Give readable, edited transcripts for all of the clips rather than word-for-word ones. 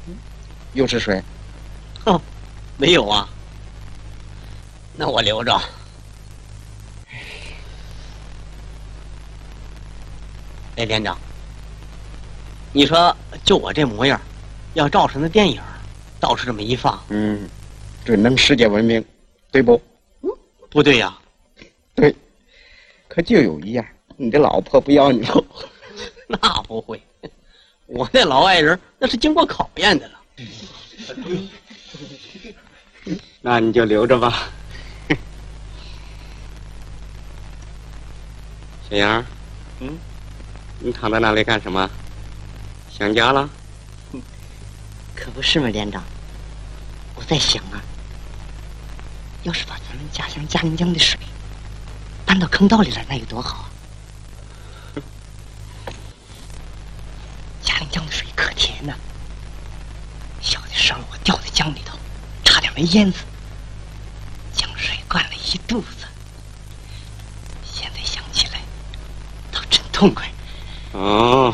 又是水？ 哼，没有啊。那我留着。哎，连长，你说就我这模样，要照成那电影，到处这么一放， 准能世界闻名，对不？ 不对呀。 对，可就有一样，你的老婆不要你了。 那不会，我那老爱人那是经过考验的了。 那你就留着吧。小杨，你躺在那里干什么？想家了？ 可不是嘛，连长。我在想啊，要是把咱们家乡嘉陵江的水搬到坑道里来，那有多好啊！嘉陵江的水可甜呐，小的时候我掉在江里头，差点没淹死，江水灌了一肚子。现在想起来，倒真痛快。 哦，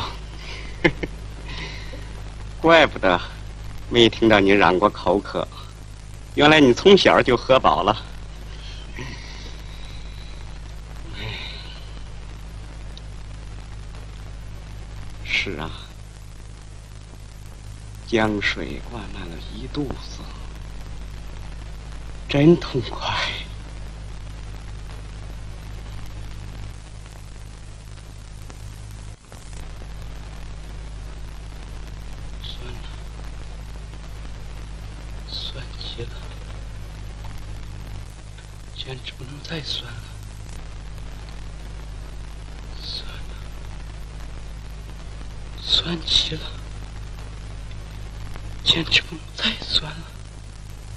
怪不得没听到你嚷过口渴，原来你从小就喝饱了。是啊，江水灌满了一肚子，真痛快。酸了，酸极了，简直不能再酸了。酸极了，简直不能再酸了。